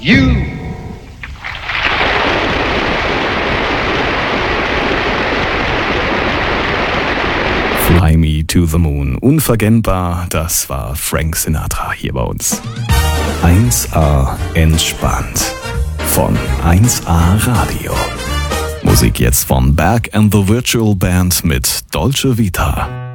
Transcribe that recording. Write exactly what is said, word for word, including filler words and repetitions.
You. Fly Me to the Moon. Unverkennbar, das war Frank Sinatra hier bei uns. eins A entspannt. Von eins A Radio. Musik jetzt von Berg and the Virtual Band mit Dolce Vita.